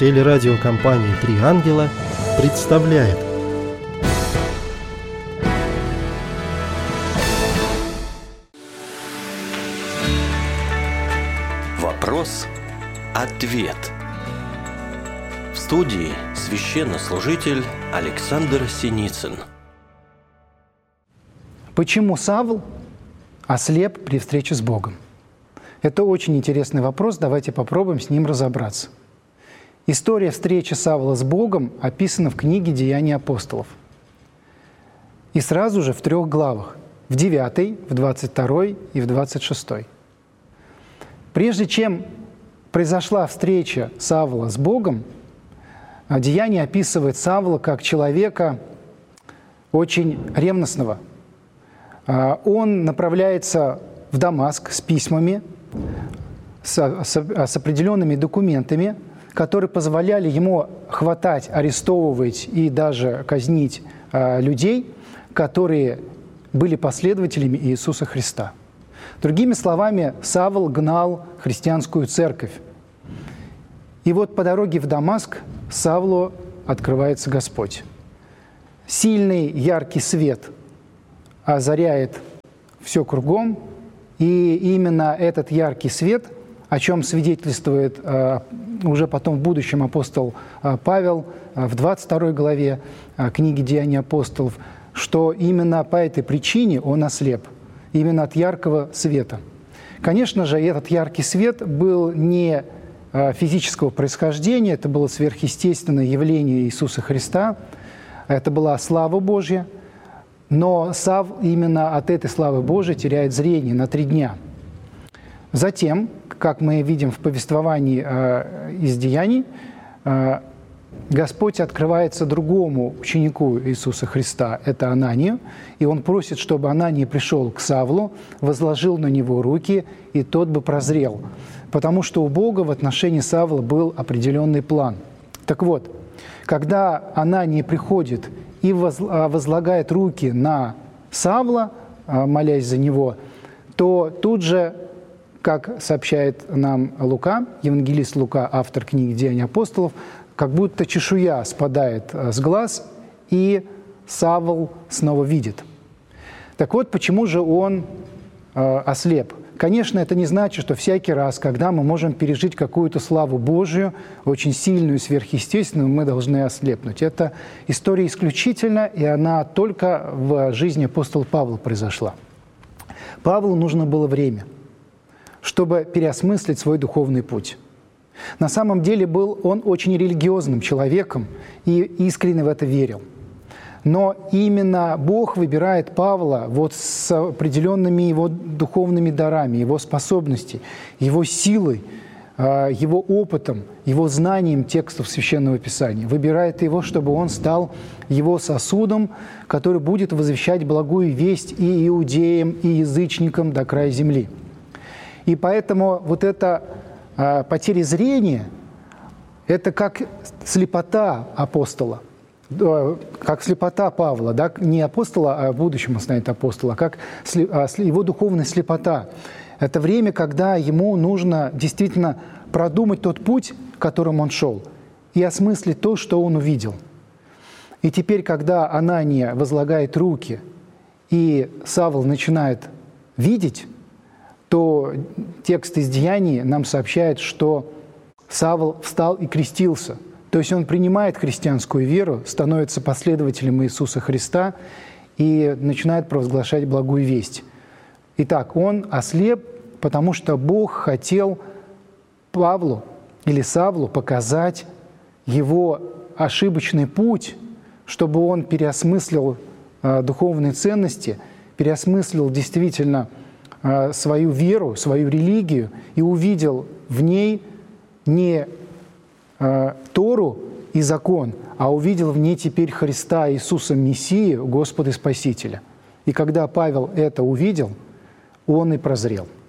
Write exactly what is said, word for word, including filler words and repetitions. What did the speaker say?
Телерадиокомпания «Три ангела» представляет. Вопрос-ответ. В студии священнослужитель Александр Синицын. Почему Савл ослеп при встрече с Богом? Это очень интересный вопрос, давайте попробуем с ним разобраться. История встречи Савла с Богом описана в книге «Деяния апостолов». И сразу же в трех главах – в девятой, в двадцать второй и в двадцать шестой. Прежде чем произошла встреча Савла с Богом, Деяние описывает Савла как человека очень ревностного. Он направляется в Дамаск с письмами, с, с, с определенными документами, которые позволяли ему хватать, арестовывать и даже казнить людей, которые были последователями Иисуса Христа. Другими словами, Савл гнал христианскую церковь. И вот по дороге в Дамаск Савлу открывается Господь. Сильный, яркий свет озаряет все кругом, и именно этот яркий свет, о чем свидетельствует э, уже потом в будущем апостол э, Павел э, в двадцать второй главе э, книги «Деяния апостолов», что именно по этой причине он ослеп, именно от яркого света. Конечно же, этот яркий свет был не э, физического происхождения, это было сверхъестественное явление Иисуса Христа, это была слава Божья, но Савл именно от этой славы Божией теряет зрение на три дня. Затем, как мы видим в повествовании э, из Деяний, э, Господь открывается другому ученику Иисуса Христа, это Ананию, и Он просит, чтобы Ананий пришел к Савлу, возложил на него руки, и тот бы прозрел. Потому что у Бога в отношении Савла был определенный план. Так вот, когда Ананий приходит и возлагает руки на Савла, молясь за него, то тут же, как сообщает нам Лука, евангелист Лука, автор книги «Деяния апостолов», как будто чешуя спадает с глаз, и Савл снова видит. Так вот, почему же он э, ослеп? Конечно, это не значит, что всякий раз, когда мы можем пережить какую-то славу Божию, очень сильную, сверхъестественную, мы должны ослепнуть. Это история исключительна, и она только в жизни апостола Павла произошла. Павлу нужно было время, чтобы переосмыслить свой духовный путь. На самом деле был он очень религиозным человеком и искренне в это верил. Но именно Бог выбирает Павла вот с определенными его духовными дарами, его способностями, его силой, его опытом, его знанием текстов Священного Писания. Выбирает его, чтобы он стал его сосудом, который будет возвещать благую весть и иудеям, и язычникам до края земли. И поэтому вот эта потеря зрения – это как слепота апостола, как слепота Павла, да? Не апостола, а в будущем он станет апостолом, а как его духовная слепота. Это время, когда ему нужно действительно продумать тот путь, которым он шел, и осмыслить то, что он увидел. И теперь, когда Анания возлагает руки, и Савл начинает видеть, то текст из Деяний нам сообщает, что Савл встал и крестился. То есть он принимает христианскую веру, становится последователем Иисуса Христа и начинает провозглашать благую весть. Итак, он ослеп, потому что Бог хотел Павлу или Савлу показать его ошибочный путь, чтобы он переосмыслил э, духовные ценности, переосмыслил действительно э, свою веру, свою религию и увидел в ней не э, Тору и закон, а увидел в ней теперь Христа, Иисуса Мессию, Господа и Спасителя. И когда Павел это увидел, он и прозрел.